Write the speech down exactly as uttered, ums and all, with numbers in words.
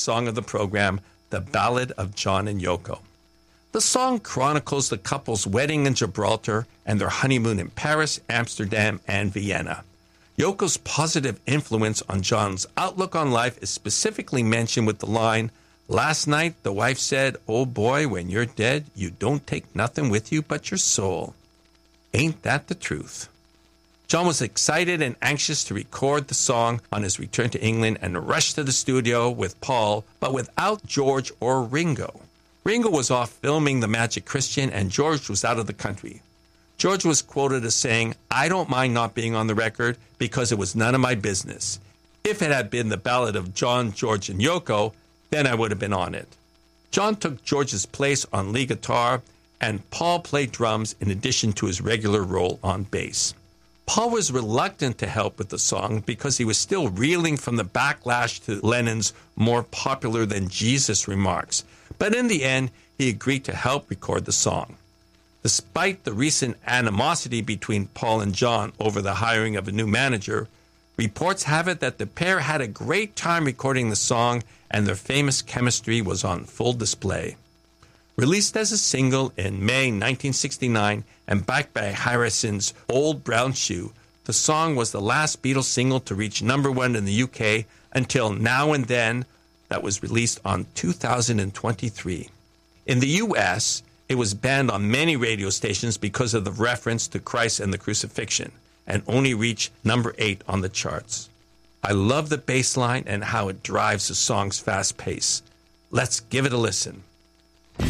song of the program, The Ballad of John and Yoko. The song chronicles the couple's wedding in Gibraltar and their honeymoon in Paris, Amsterdam, and Vienna. Yoko's positive influence on John's outlook on life is specifically mentioned with the line, "Last night the wife said, 'Oh boy, when you're dead, you don't take nothing with you but your soul.' Ain't that the truth?" John was excited and anxious to record the song on his return to England and rushed to the studio with Paul, but without George or Ringo. Ringo was off filming The Magic Christian and George was out of the country. George was quoted as saying, "I don't mind not being on the record because it was none of my business. If it had been the ballad of John, George, and Yoko, then I would have been on it." John took George's place on lead guitar, and Paul played drums in addition to his regular role on bass. Paul was reluctant to help with the song because he was still reeling from the backlash to Lennon's "more popular than Jesus" remarks, but in the end, he agreed to help record the song. Despite the recent animosity between Paul and John over the hiring of a new manager, reports have it that the pair had a great time recording the song and their famous chemistry was on full display. Released as a single in May nineteen sixty-nine and backed by Harrison's Old Brown Shoe, the song was the last Beatles single to reach number one in the U K until Now and Then, that was released on two thousand twenty-three. In the U S, it was banned on many radio stations because of the reference to Christ and the crucifixion, and only reached number eight on the charts. I love the bass line and how it drives the song's fast pace. Let's give it a listen.